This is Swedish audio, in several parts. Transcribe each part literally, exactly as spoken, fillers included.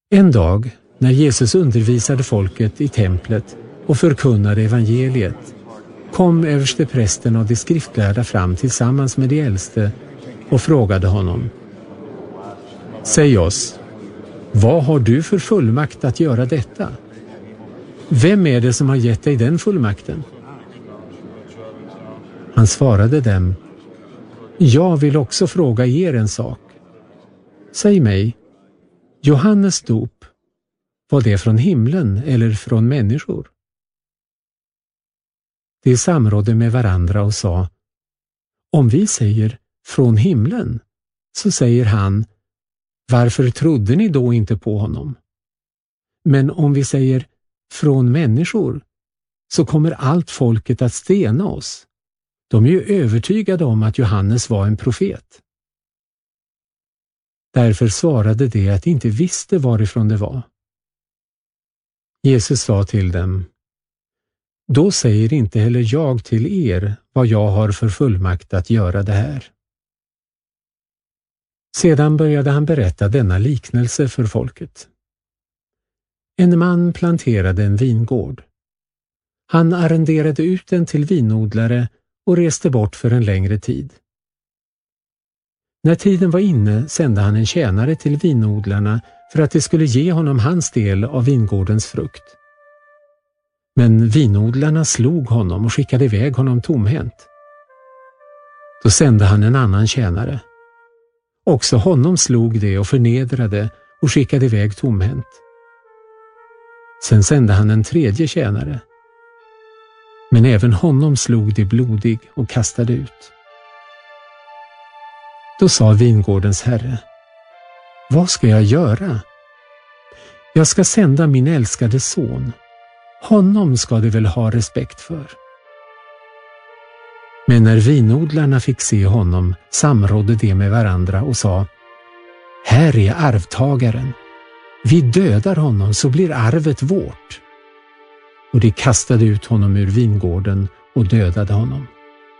En dag, när Jesus undervisade folket i templet och förkunnade evangeliet, kom översteprästen och de skriftlärda fram tillsammans med de äldste och frågade honom: Säg oss, vad har du för fullmakt att göra detta? Vem är det som har gett dig den fullmakten? Han svarade dem: Jag vill också fråga er en sak. Säg mig, Johannes dop, var det från himlen eller från människor? De samrådde med varandra och sa: Om vi säger från himlen, så säger han: Varför trodde ni då inte på honom? Men om vi säger från människor, så kommer allt folket att stena oss. De är ju övertygade om att Johannes var en profet. Därför svarade de att de inte visste varifrån det var. Jesus sa till dem: Då säger inte heller jag till er vad jag har för fullmakt att göra det här. Sedan började han berätta denna liknelse för folket. En man planterade en vingård. Han arrenderade ut den till vinodlare och reste bort för en längre tid. När tiden var inne sände han en tjänare till vinodlarna för att de skulle ge honom hans del av vingårdens frukt. Men vinodlarna slog honom och skickade iväg honom tomhänt. Då sände han en annan tjänare. Också honom slog de och förnedrade och skickade iväg tomhänt. Sen sände han en tredje tjänare. Men även honom slog de blodig och kastade ut. Då sa vingårdens herre: Vad ska jag göra? Jag ska sända min älskade son. Honom ska de väl ha respekt för. Men när vinodlarna fick se honom samrådde de med varandra och sa: Här är arvtagaren. Vi dödar honom så blir arvet vårt. Och de kastade ut honom ur vingården och dödade honom.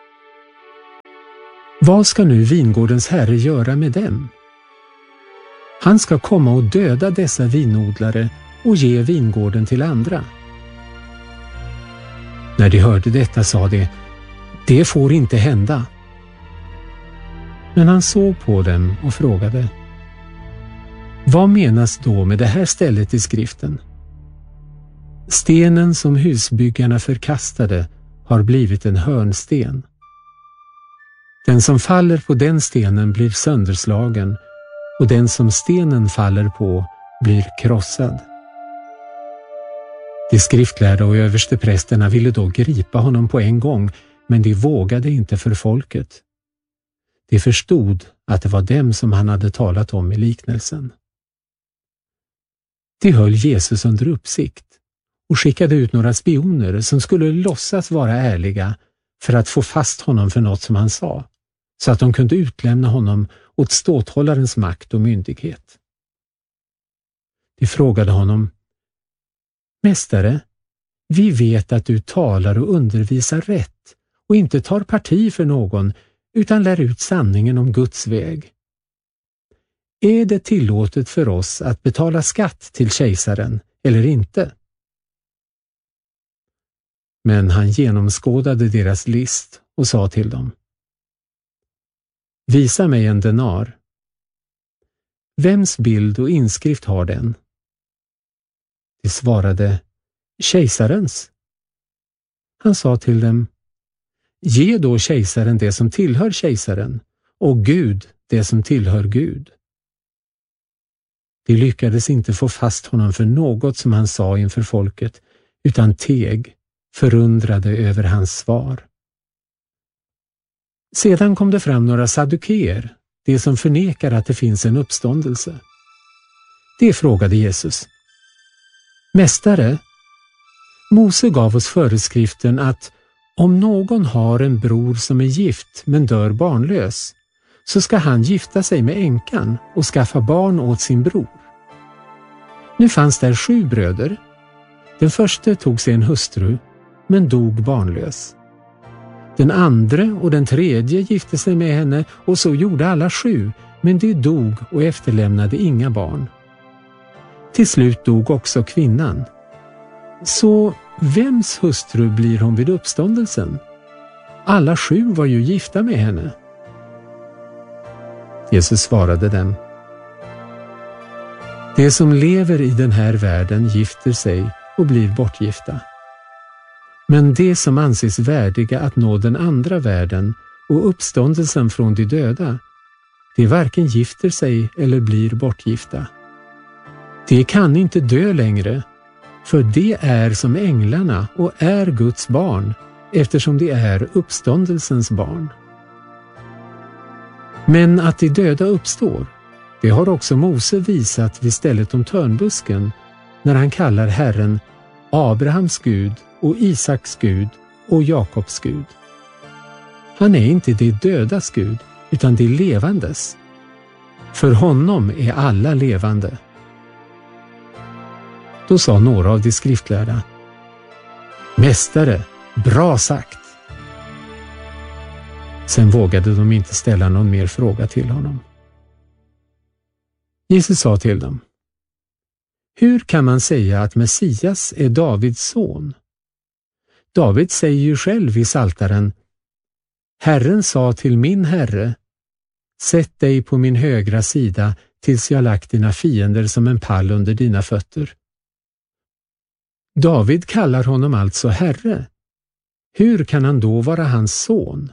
Vad ska nu vingårdens herre göra med dem? Han ska komma och döda dessa vinodlare och ge vingården till andra. När de hörde detta sa de: Det får inte hända. Men han såg på dem och frågade: Vad menas då med det här stället i skriften? Stenen som husbyggarna förkastade har blivit en hörnsten. Den som faller på den stenen blir sönderslagen, och den som stenen faller på blir krossad. De skriftlärda och översteprästerna ville då gripa honom på en gång, men de vågade inte för folket. De förstod att det var dem som han hade talat om i liknelsen. De höll Jesus under uppsikt och skickade ut några spioner som skulle låtsas vara ärliga för att få fast honom för något som han sa, så att de kunde utlämna honom åt ståthållarens makt och myndighet. De frågade honom: Mästare, vi vet att du talar och undervisar rätt och inte tar parti för någon utan lär ut sanningen om Guds väg. Är det tillåtet för oss att betala skatt till kejsaren eller inte? Men han genomskådade deras list och sa till dem: Visa mig en denar. Vems bild och inskrift har den? De svarade: Kejsarens. Han sa till dem: Ge då kejsaren det som tillhör kejsaren och Gud det som tillhör Gud. De lyckades inte få fast honom för något som han sa inför folket, utan teg, förundrade över hans svar. Sedan kom det fram några saddukeer, de som förnekar att det finns en uppståndelse. De frågade Jesus: Mästare, Mose gav oss föreskriften att om någon har en bror som är gift men dör barnlös, så ska han gifta sig med änkan och skaffa barn åt sin bror. Nu fanns där sju bröder. Den första tog sig en hustru, men dog barnlös. Den andra och den tredje gifte sig med henne, och så gjorde alla sju, men de dog och efterlämnade inga barn. Till slut dog också kvinnan. Så vems hustru blir hon vid uppståndelsen? Alla sju var ju gifta med henne. Jesus svarade dem: de som lever i den här världen gifter sig och blir bortgifta. Men de som anses värdiga att nå den andra världen och uppståndelsen från de döda, de varken gifter sig eller blir bortgifta. De kan inte dö längre, för de är som änglarna och är Guds barn, eftersom de är uppståndelsens barn. Men att de döda uppstår, det har också Mose visat vid stället om törnbusken, när han kallar Herren Abrahams Gud och Isaks Gud och Jakobs Gud. Han är inte de dödas Gud, utan de levandes. För honom är alla levande. Då sa några av de skriftlärda: Mästare, bra sagt. Sen vågade de inte ställa någon mer fråga till honom. Jesus sa till dem: hur kan man säga att Messias är Davids son? David säger ju själv i Psaltaren: Herren sa till min herre, sätt dig på min högra sida tills jag lagt dina fiender som en pall under dina fötter. David kallar honom alltså herre. Hur kan han då vara hans son?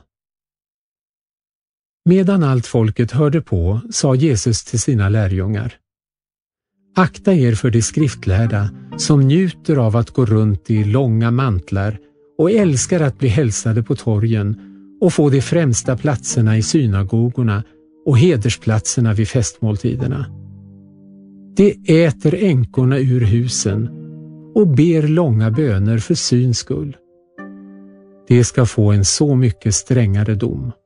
Medan allt folket hörde på sa Jesus till sina lärjungar: akta er för de skriftlärda som njuter av att gå runt i långa mantlar och älskar att bli hälsade på torgen och få de främsta platserna i synagogorna och hedersplatserna vid festmåltiderna. De äter änkorna ur husen och ber långa böner för syns skull. De ska få en så mycket strängare dom.